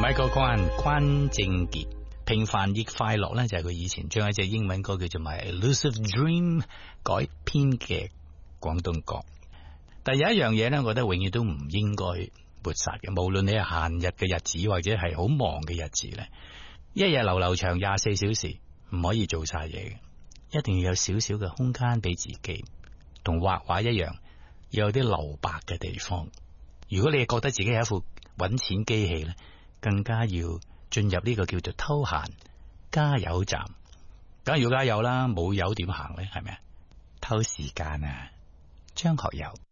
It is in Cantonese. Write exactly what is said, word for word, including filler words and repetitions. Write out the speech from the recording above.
Michael Kwan 關正傑平凡亦快樂咧，就係佢以前將一隻英文歌叫做《My Elusive Dream》改編嘅廣東歌。但有一樣嘢咧，我覺得永遠都唔應該抹殺嘅，無論你係閒日嘅日子或者係好忙嘅日子咧，一日流流長廿四小時，唔可以做晒嘢嘅，一定要有少少嘅空間俾自己，同畫畫一樣，要有啲留白嘅地方。如果你覺得自己係一副搵錢機器咧，更加要進入呢個叫做偷閒加油站，梗係要加油啦，冇油點行咧？係咪啊？偷時間啊，張學友。